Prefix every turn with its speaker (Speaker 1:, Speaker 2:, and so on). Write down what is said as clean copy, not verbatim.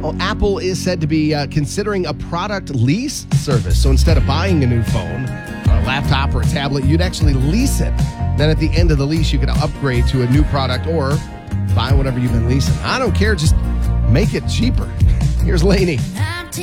Speaker 1: Well, Apple is said to be considering a product lease service. So instead of buying a new phone, a laptop, or a tablet, you'd actually lease it. Then at the end of the lease, you could upgrade to a new product or buy whatever you've been leasing. I don't care. Just make it cheaper. Here's Lainey.